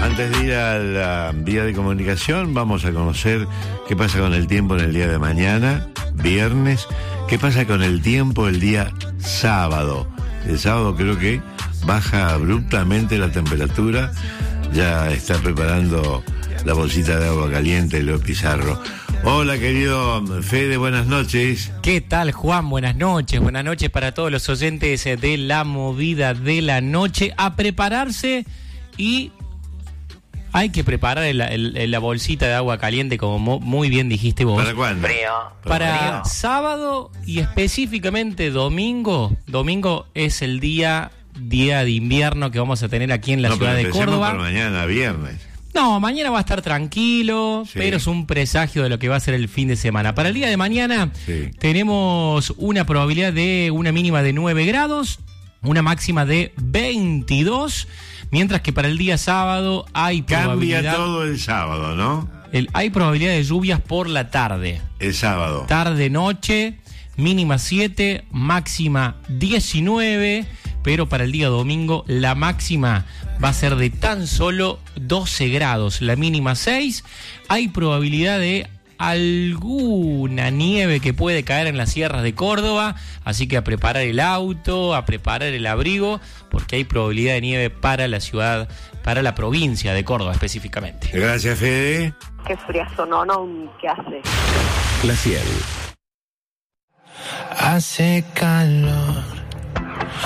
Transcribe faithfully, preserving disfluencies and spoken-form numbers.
Antes de ir a la vía de comunicación, vamos a conocer qué pasa con el tiempo en el día de mañana, viernes, qué pasa con el tiempo el día sábado. El sábado creo que baja abruptamente la temperatura, ya está preparando la bolsita de agua caliente Leo Pizarro. Hola, querido Fede, buenas noches. ¿Qué tal, Juan? Buenas noches. Buenas noches para todos los oyentes de La Movida de la Noche. A prepararse y hay que preparar el, el, la bolsita de agua caliente, como muy bien dijiste vos. ¿Para cuándo? Frío. Para Frío. sábado y específicamente domingo. Domingo es el día, día de invierno que vamos a tener aquí en la no, ciudad pero de empecemos Córdoba. por mañana, viernes. No, mañana va a estar tranquilo, Sí. pero es un presagio de lo que va a ser el fin de semana. Para el día de mañana Sí. tenemos una probabilidad de una mínima de nueve grados, una máxima de veintidós, mientras que para el día sábado hay probabilidad, Cambia todo el sábado, ¿no? el, hay probabilidad de lluvias por la tarde. El sábado. Tarde-noche, mínima siete, máxima diecinueve, pero para el día domingo la máxima va a ser de tan solo doce grados, la mínima seis. Hay probabilidad de alguna nieve que puede caer en las sierras de Córdoba, así que a preparar el auto, a preparar el abrigo, porque hay probabilidad de nieve para la ciudad, para la provincia de Córdoba específicamente. Gracias, Fede. Qué friazo, no, no, ¿qué hace? Glacial. Hace calor.